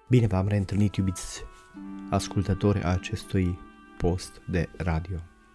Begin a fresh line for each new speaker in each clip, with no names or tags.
Bine v-am reîntâlnit, iubiți ascultători a acestui post de radio.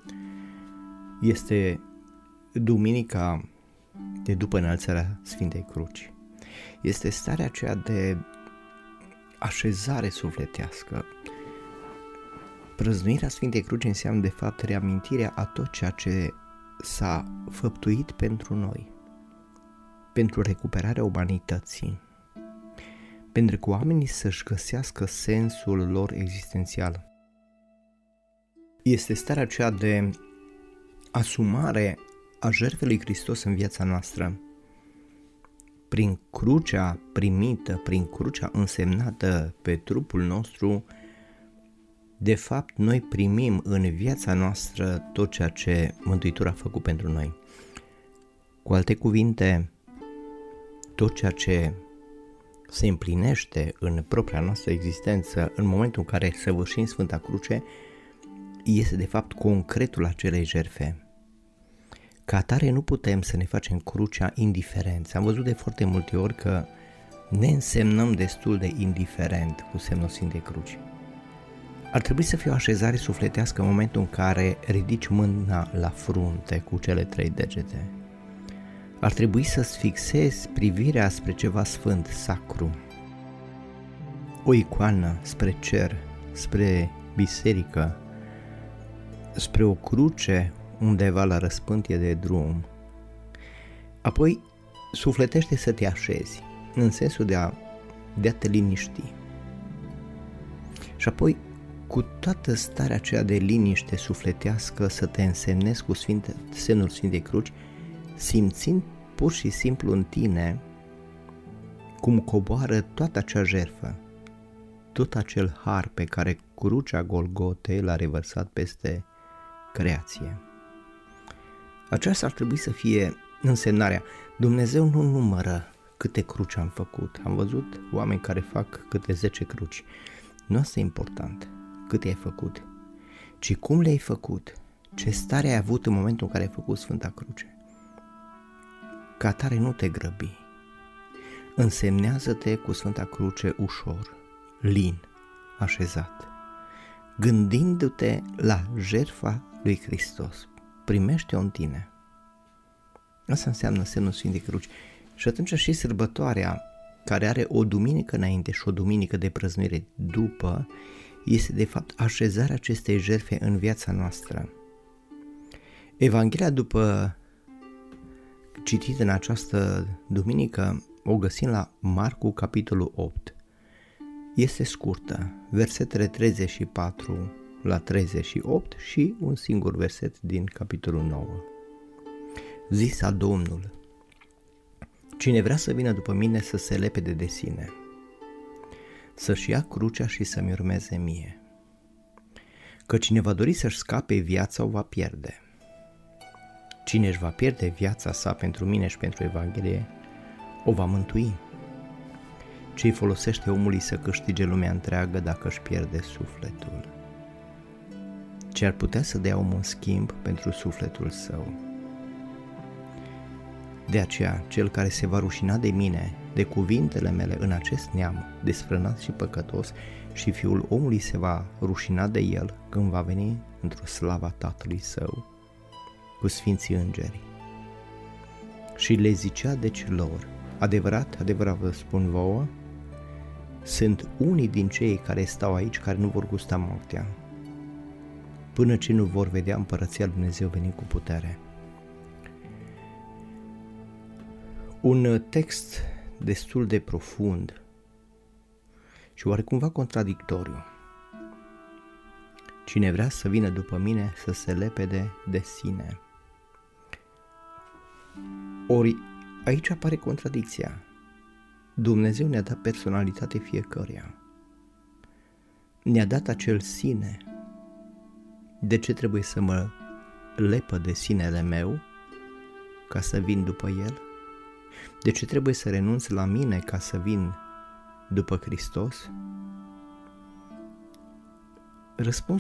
Este duminica de după înălțarea Sfintei Cruci. Este starea aceea de așezare sufletească. Prăznuirea Sfintei Cruci înseamnă de fapt reamintirea a tot ceea ce s-a făptuit pentru noi, pentru recuperarea umanității, pentru că oamenii să-și găsească sensul lor existențial. Este starea aceea de asumare a jertfei lui Hristos în viața noastră. Prin crucea primită, prin crucea însemnată pe trupul nostru, de fapt noi primim în viața noastră tot ceea ce Mântuitorul a făcut pentru noi. Cu alte cuvinte, tot ceea ce se împlinește în propria noastră existență în momentul în care săvârșim Sfânta Cruce este de fapt concretul acelei jertfe. Ca atare nu putem să ne facem crucea indiferenți. Am văzut de foarte multe ori că ne însemnăm destul de indiferent cu semnul Sfintei Cruci. Ar trebui să fie o așezare sufletească în momentul în care ridici mâna la frunte cu cele 3 degete. Ar trebui să-ți fixezi privirea spre ceva sfânt, sacru, o icoană spre cer, spre biserică, spre o cruce undeva la răspântie de drum. Apoi sufletește să te așezi, în sensul de a te liniști. Și apoi, cu toată starea aceea de liniște sufletească, să te însemnezi cu semnul Sfintei Cruci, simțind pur și simplu în tine cum coboară toată acea jertfă, tot acel har pe care crucea Golgotei l-a revărsat peste creație. Aceasta ar trebui să fie însemnarea. Dumnezeu nu numără câte cruci am făcut. Am văzut oameni care fac câte 10 cruci. Nu asta e important, câte ai făcut, ci cum le-ai făcut, ce stare ai avut în momentul în care ai făcut Sfânta Cruce. Ca atare nu te grăbi, însemnează-te cu Sfânta Cruce ușor, lin, așezat, gândindu-te la jertfa lui Hristos, primește-o în tine. Asta înseamnă semnul Sfintei Cruci. Și atunci și sărbătoarea, care are o duminică înainte și o duminică de prăznuire după, este de fapt așezarea acestei jertfe în viața noastră. Evanghelia după citit în această duminică o găsim la Marcu, capitolul 8. Este scurtă, versetele 34 la 38 și un singur verset din capitolul 9. Zisa Domnul: cine vrea să vină după mine să se lepede de sine, să-și ia crucea și să-mi urmeze mie. Că cine va dori să-și scape viața o va pierde. Cine își va pierde viața sa pentru mine și pentru Evanghelie, o va mântui. Ce-i folosește omului să câștige lumea întreagă dacă își pierde sufletul? Ce ar putea să dea omul în schimb pentru sufletul său? De aceea, cel care se va rușina de mine, de cuvintele mele în acest neam desfrânat și păcătos, și Fiul omului se va rușina de el când va veni într-o slava Tatălui său cu sfinții îngeri. Și le zicea deci lor: adevărat, adevărat vă spun vouă, sunt unii din cei care stau aici care nu vor gusta moartea, până ce nu vor vedea împărăția lui Dumnezeu veni cu putere. Un text destul de profund și oarecumva contradictoriu. Cine vrea să vină după mine să se lepede de sine. Ori aici apare contradicția. Dumnezeu ne-a dat personalitate fiecăruia. Ne-a dat acel sine. De ce trebuie să mă lepă de sinele meu ca să vin după el? De ce trebuie să renunț la mine ca să vin după Hristos? Răspunsul